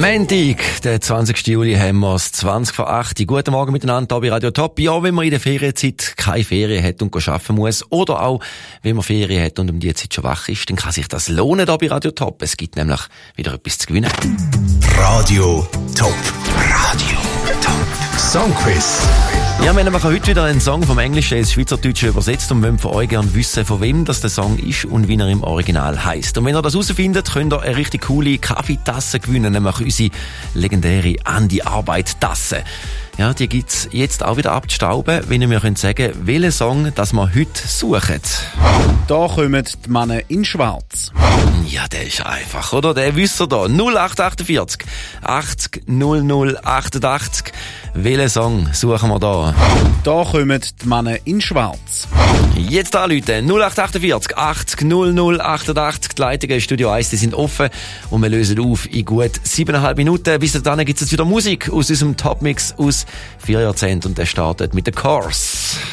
Montag, der 20. Juli, haben wir es 20 vor 8. Guten Morgen miteinander, hier bei Radio Top. Ja, wenn man in der Ferienzeit keine Ferien hat und arbeiten muss, oder auch, wenn man Ferien hat und um die Zeit schon wach ist, dann kann sich das lohnen hier bei Radio Top. Es gibt nämlich wieder etwas zu gewinnen. Radio Top. Radio Top. Songquiz. Ja, wir machen heute wieder einen Song vom Englischen ins Schweizerdeutsche übersetzt und wollen von euch gerne wissen, von wem das der Song ist und wie er im Original heisst. Und wenn ihr das herausfindet, könnt ihr eine richtig coole Kaffeetasse gewinnen, nämlich unsere legendäre Andi-Arbeit-Tasse. Ja, die gibt's jetzt auch wieder abzustauben, wenn ihr mir sagen könnt, welchen Song das wir heute suchen. Da kommen die Männer in Schwarz. Ja, der ist einfach, oder? Der wisst ihr da. 0848 80 00 88. Welchen Song suchen wir da? Da kommen die Männer in Schwarz. Jetzt anrufen. 0848 80 00 88. Die Leitungen Studio 1, die sind offen und wir lösen auf in gut 7,5 Minuten. Bis dahin gibt es jetzt wieder Musik aus unserem Topmix aus 4 Jahrzehnten und der startet mit The Course.